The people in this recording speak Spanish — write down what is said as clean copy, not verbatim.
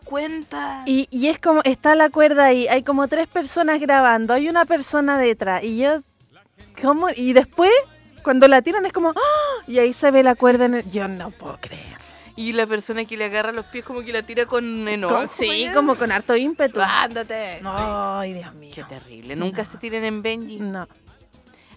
cuenta. Y es como, está la cuerda ahí, hay como 3 personas grabando, hay una persona detrás, y yo, ¿cómo? Y después, cuando la tiran es como, ¡ah! Y ahí se ve la cuerda yo no puedo creer. Y la persona que le agarra los pies como que la tira con enojo. Sí, como con harto ímpetu. Ándate. Ay, Dios mío. Qué terrible. Nunca se tiren en Benji. No.